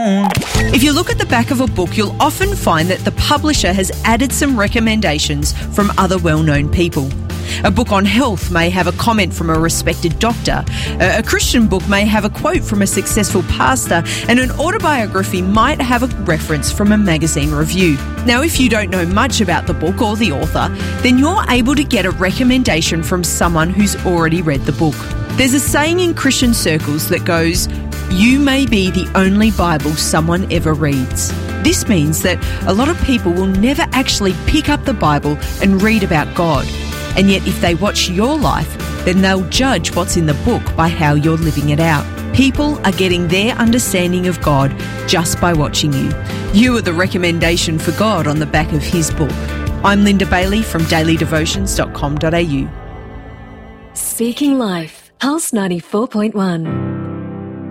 on. If you look at the back of a book, you'll often find that the publisher has added some recommendations from other well-known people. A book on health may have a comment from a respected doctor. A Christian book may have a quote from a successful pastor, and an autobiography might have a reference from a magazine review. Now, if you don't know much about the book or the author, then you're able to get a recommendation from someone who's already read the book. There's a saying in Christian circles that goes, "You may be the only Bible someone ever reads." This means that a lot of people will never actually pick up the Bible and read about God. And yet if they watch your life, then they'll judge what's in the book by how you're living it out. People are getting their understanding of God just by watching you. You are the recommendation for God on the back of his book. I'm Linda Bailey from dailydevotions.com.au. Speaking Life, Pulse 94.1.